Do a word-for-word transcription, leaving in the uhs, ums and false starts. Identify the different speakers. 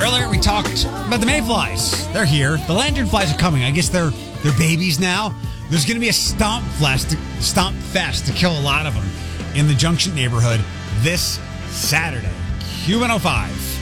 Speaker 1: Earlier, we talked about the mayflies. They're here. The lanternflies are coming. I guess they're they're babies now. There's going to be a stomp fest, stomp fest to kill a lot of them in the Junction neighborhood this Saturday. Q one oh five.